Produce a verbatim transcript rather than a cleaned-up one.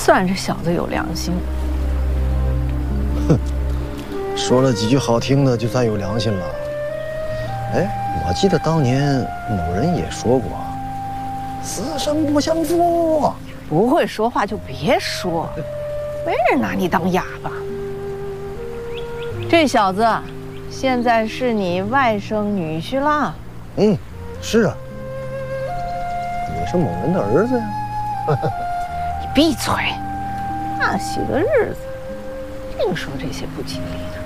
算这小子有良心。 哼，说了几句好听的，就算有良心了。哎，我记得当年某人也说过，死生不相负。 不会说话就别说，没人拿你当哑巴。这小子现在是你外甥女婿啦。 嗯，是啊，也是某人的儿子呀。 你闭嘴！那些个日子，净说这些不吉利的。